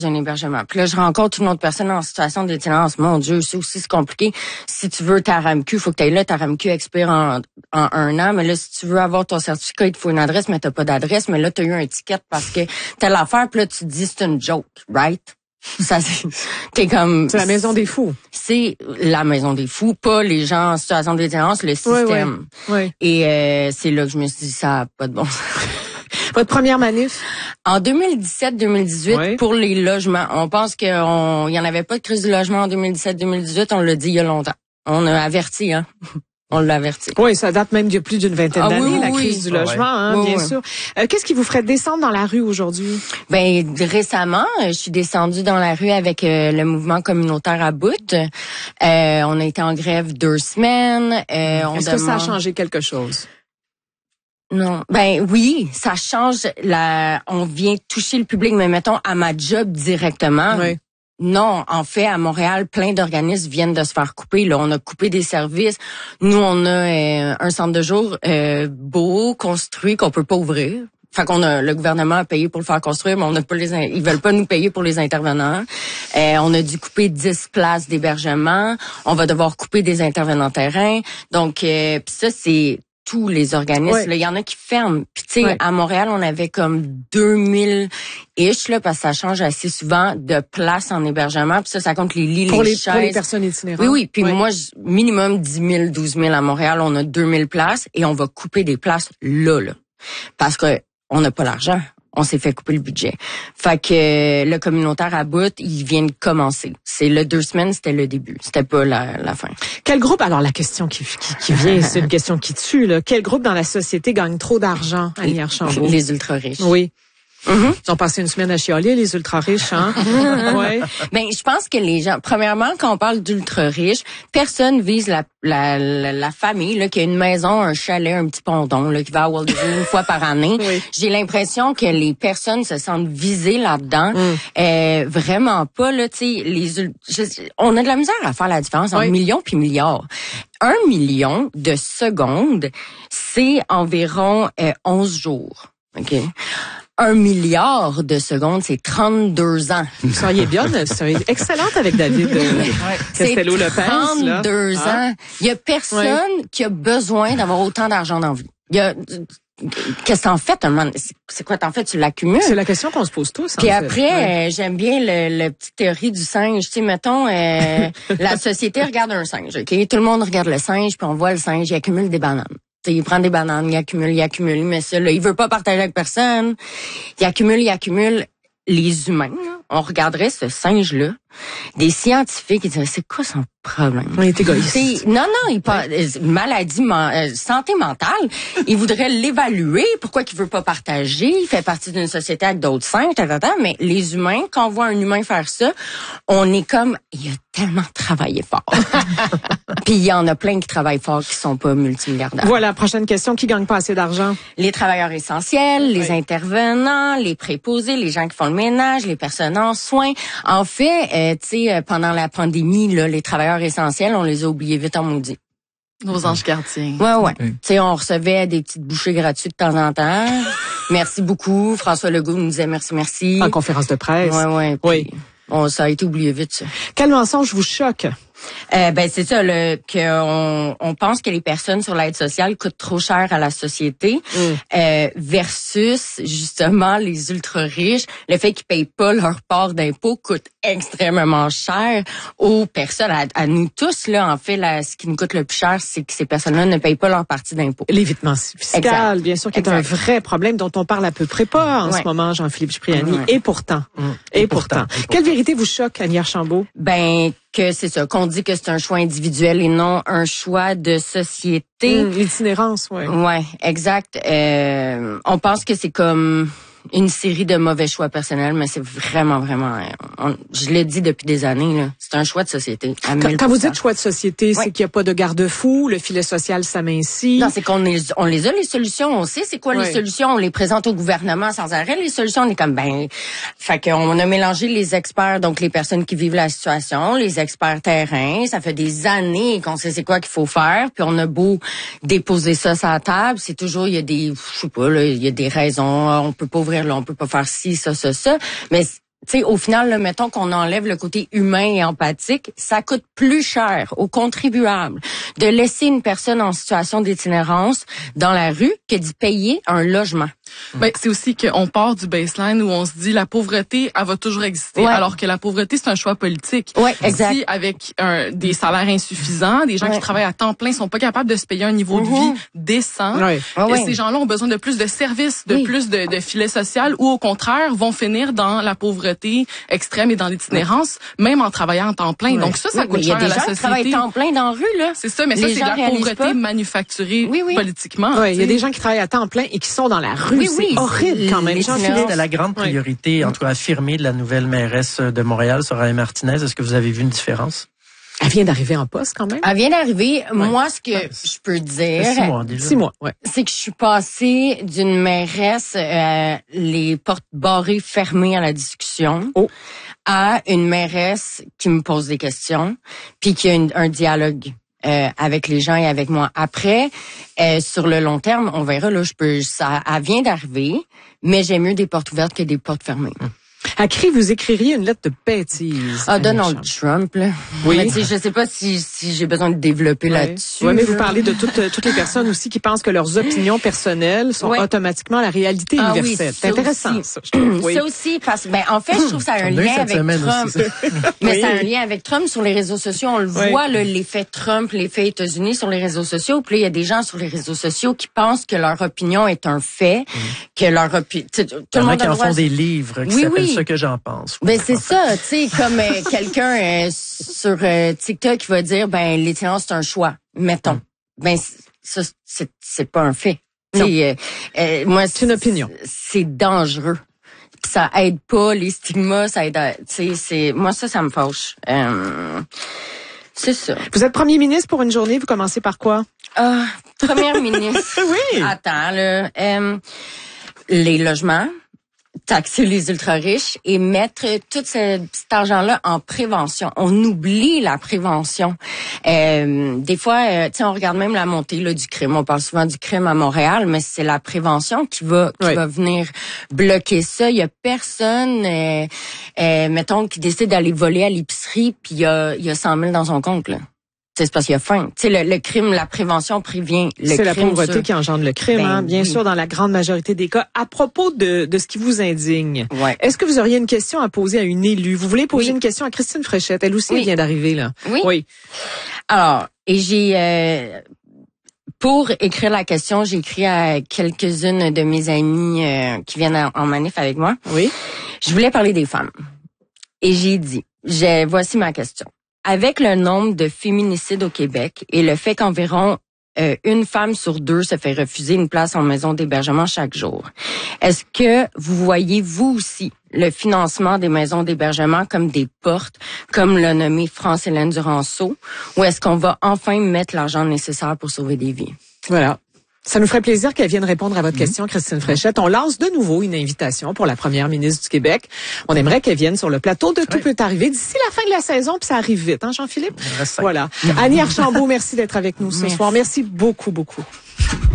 un hébergement. Puis là, je rencontre une autre personne en situation d'itinérance. Mon Dieu, c'est compliqué. Si tu veux ta RAMQ, il faut que tu ailles là. Ta RAMQ expire en 1 an. Mais là, si tu veux avoir ton certificat, il te faut une adresse, mais t'as pas d'adresse. Mais là, tu as eu un ticket parce que t'as l'affaire. Puis là, tu te dis, c'est une joke, right? Ça, t'es comme... C'est la maison des fous. C'est la maison des fous, pas les gens en situation d'itinérance, le système. Oui. Et c'est là que je me suis dit, ça n'a pas de bon sens. Votre première manif? En 2017-2018, pour les logements, on pense qu'il y en avait pas de crise du logement en 2017-2018, on l'a dit il y a longtemps. On a averti, hein. On l'a averti. Oui, ça date même de plus d'une vingtaine d'années, la crise du logement, bien sûr. Qu'est-ce qui vous ferait descendre dans la rue aujourd'hui? Ben récemment, je suis descendue dans la rue avec le mouvement communautaire à bout. On a été en grève 2 semaines. Est-ce que ça a changé quelque chose? Non. Ben oui, ça change on vient toucher le public, mais mettons à ma job directement. Oui. Non, en fait, à Montréal, plein d'organismes viennent de se faire couper. Là, on a coupé des services. Nous, on a un centre de jour beau, construit, qu'on peut pas ouvrir. Fait le gouvernement a payé pour le faire construire, mais on n'a pas ils veulent pas nous payer pour les intervenants. On a dû couper 10 places d'hébergement. On va devoir couper des intervenants terrain. Donc, pis ça, c'est tous les organismes. Il y en a qui ferment. Puis tu sais, à Montréal, on avait comme 2000-ish, là, parce que ça change assez souvent de places en hébergement. Puis ça compte les lits, les chaises. Pour les personnes itinérantes. Oui. Puis moi, minimum 10 000, 12 000 à Montréal. On a 2000 places et on va couper des places là. Parce que on n'a pas l'argent. On s'est fait couper le budget. Fait que le communautaire à bout, il vient de commencer. C'est le 2 semaines, c'était le début. C'était pas la fin. Quel groupe, alors la question qui vient, c'est une question qui tue, là. Quel groupe dans la société gagne trop d'argent, Annie Archambault? Les ultra-riches. Oui. Ils ont passé une semaine à chialer, les ultra-riches, hein? Ouais. Ben, je pense que les gens, premièrement, quand on parle d'ultra-riches, personne vise la famille, là, qui a une maison, un chalet, un petit ponton, là, qui va à Walt Disney une fois par année. Oui. J'ai l'impression que les personnes se sentent visées là-dedans. Vraiment pas, là, tu sais, on a de la misère à faire la différence entre millions puis milliards. 1 million de secondes, c'est environ 11 jours. OK? 1 milliard de secondes, c'est 32 ans. Vous seriez bien, excellente avec David Castello-Lopez. 32 ans. Il y a personne qui a besoin d'avoir autant d'argent dans la vie. Qu'est-ce que t'en fais? C'est quoi t'en fais? Tu l'accumules? C'est la question qu'on se pose tous. Puis après, j'aime bien le petite théorie du singe. Tu sais, mettons, la société regarde un singe, OK? Tout le monde regarde le singe, puis on voit le singe, il accumule des bananes. T'sais, il prend des bananes, il accumule, mais ça, là, il veut pas partager avec personne. Il accumule. Les humains, là, on regarderait ce singe-là, des scientifiques, ils diraient, c'est quoi son problème? On est égoïste. Non, il pas maladie, santé mentale. Il voudrait l'évaluer. Pourquoi qu'il veut pas partager? Il fait partie d'une société avec d'autres singes, mais les humains, quand on voit un humain faire ça, on est comme, il a tellement travaillé fort. Puis il y en a plein qui travaillent fort qui sont pas multimilliardaires. Voilà, prochaine question. Qui gagne pas assez d'argent? Les travailleurs essentiels, les intervenants, les préposés, les gens qui font le ménage, les personnes en soins. En fait, tu sais, pendant la pandémie, là, les travailleurs essentiels, on les a oubliés vite en maudit. Nos anges gardiens. Ouais. Tu sais, on recevait des petites bouchées gratuites de temps en temps. Merci beaucoup. François Legault nous disait merci. En conférence de presse. Ouais. Oui. Ça a été oublié vite, ça. Quel mensonge vous choque? Ben c'est ça, on pense que les personnes sur l'aide sociale coûtent trop cher à la société, versus justement les ultra riches. Le fait qu'ils payent pas leur part d'impôt coûte extrêmement cher aux personnes, à nous tous là. En fait, ce qui nous coûte le plus cher, c'est que ces personnes-là ne payent pas leur partie d'impôt. L'évitement fiscal, bien sûr, qui est un vrai problème dont on parle à peu près pas en ce moment, Jean-Philippe Cipriani. Et pourtant. Quelle vérité vous choque, Annie Archambault? Ben que c'est ça, qu'on dit que c'est un choix individuel et non un choix de société. L'itinérance, ouais. Ouais, exact. On pense que c'est comme une série de mauvais choix personnels, mais c'est vraiment, je l'ai dit depuis des années, là, c'est un choix de société. Quand vous dites choix de société, c'est qu'il n'y a pas de garde-fou, le filet social s'amincit. Non, c'est qu'on on les a, les solutions, on sait c'est quoi les solutions, on les présente au gouvernement sans arrêt, les solutions, on est comme, fait qu'on a mélangé les experts, donc les personnes qui vivent la situation, les experts terrain, ça fait des années qu'on sait c'est quoi qu'il faut faire, puis on a beau déposer ça sur la table, c'est toujours, il y a des, je sais pas, là, il y a des raisons, on peut pas ouvrir là, on peut pas faire ci, ça, mais tu sais, au final, là, mettons qu'on enlève le côté humain et empathique, ça coûte plus cher aux contribuables de laisser une personne en situation d'itinérance dans la rue que d'y payer un logement. Ben, c'est aussi qu'on part du baseline où on se dit la pauvreté, elle va toujours exister, alors que la pauvreté, c'est un choix politique. Ouais, exact. Si avec des salaires insuffisants, des gens qui travaillent à temps plein sont pas capables de se payer un niveau de vie décent, et ces gens-là ont besoin de plus de services, de plus de filets social, ou au contraire vont finir dans la pauvreté extrême et dans l'itinérance, même en travaillant en temps plein. Donc ça coûte cher à la société. Il y a des gens qui travaillent temps plein dans la rue, là. C'est ça, mais ça, c'est de la pauvreté manufacturée politiquement. Oui, il y a des gens qui travaillent à temps plein et qui sont dans la rue. C'est horrible quand même. C'était la grande priorité, en tout cas affirmée, de la nouvelle mairesse de Montréal, Soraya Martinez. Est-ce que vous avez vu une différence? Elle vient d'arriver en poste quand même. Elle vient d'arriver. Moi, ce que je peux dire, 6 mois déjà. 6 mois, c'est que je suis passée d'une mairesse les portes barrées fermées à la discussion à une mairesse qui me pose des questions, puis qui a un dialogue avec les gens et avec moi. Après, sur le long terme, on verra, là, elle vient d'arriver, mais j'aime mieux des portes ouvertes que des portes fermées. À qui vous écririez une lettre de bêtise? Donald Trump, là. Oui. Mais je sais pas si j'ai besoin de développer là-dessus. Oui, mais vous parlez de toutes les personnes aussi qui pensent que leurs opinions personnelles sont automatiquement la réalité universelle. C'est intéressant, ça, je trouve. Ça aussi, parce que, en fait, je trouve que ça a un lien avec Trump. Mais ça a un lien avec Trump sur les réseaux sociaux. On le voit, l'effet Trump, l'effet États-Unis sur les réseaux sociaux. Puis là, il y a des gens sur les réseaux sociaux qui pensent que leur opinion est un fait, que leur opinion... Tout le monde qui en font des livres qui s'appellent Ce que j'en pense. C'est ça, tu sais, comme quelqu'un sur TikTok qui va dire, l'itinérance, c'est un choix, mettons. Ça, c'est pas un fait. Moi, c'est une opinion. C'est dangereux. Puis ça aide pas les stigmas, ça aide moi, ça me fâche. C'est ça. Vous êtes premier ministre pour une journée, vous commencez par quoi? Première ministre. Oui. Attends, là. Les logements. Taxer les ultra-riches et mettre tout cet argent-là en prévention. On oublie la prévention. Des fois, on regarde même la montée là, du crime. On parle souvent du crime à Montréal, mais c'est la prévention qui va venir bloquer ça. Il y a personne, mettons, qui décide d'aller voler à l'épicerie, puis il y a 100 000 dans son compte, là. C'est parce qu'il y a faim. Tu sais, le crime, la prévention prévient le crime. C'est la pauvreté qui engendre le crime, bien sûr, dans la grande majorité des cas. À propos de ce qui vous indigne, est-ce que vous auriez une question à poser à une élue? Vous voulez poser une question à Christine Fréchette? Elle aussi vient d'arriver, là. Oui. Alors, et pour écrire la question, j'ai écrit à quelques-unes de mes amies qui viennent en manif avec moi. Oui. Je voulais parler des femmes. Et j'ai dit, voici ma question. Avec le nombre de féminicides au Québec et le fait qu'environ une femme sur 2 se fait refuser une place en maison d'hébergement chaque jour, est-ce que vous voyez, vous aussi, le financement des maisons d'hébergement comme des portes, comme l'a nommé France-Hélène Duranceau, ou est-ce qu'on va enfin mettre l'argent nécessaire pour sauver des vies? Voilà. Ça nous ferait plaisir qu'elle vienne répondre à votre question, Christine Fréchette. On lance de nouveau une invitation pour la première ministre du Québec. On aimerait qu'elle vienne sur le plateau de Tout peut arriver d'ici la fin de la saison, puis ça arrive vite, hein, Jean-Philippe? Voilà. Annie Archambault, merci d'être avec nous ce soir. Merci beaucoup, beaucoup.